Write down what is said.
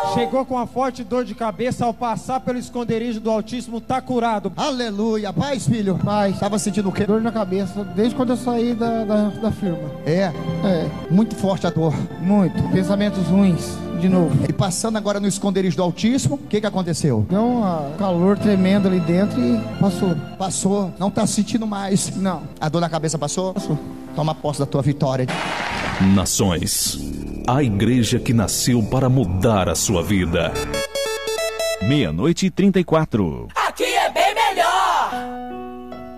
Chegou com uma forte dor de cabeça, ao passar pelo esconderijo do Altíssimo, tá curado. Aleluia. Paz, filho. Paz. Tava sentindo o quê? Dor na cabeça, desde quando eu saí da firma. É. Muito forte a dor. Muito. Pensamentos ruins, de novo. E passando agora no esconderijo do Altíssimo, o que aconteceu? Deu um calor tremendo ali dentro e passou. Passou. Não tá sentindo mais. Não. A dor na cabeça passou? Passou. Toma posse da tua vitória. Nações, a igreja que nasceu para mudar a sua vida. 00:34.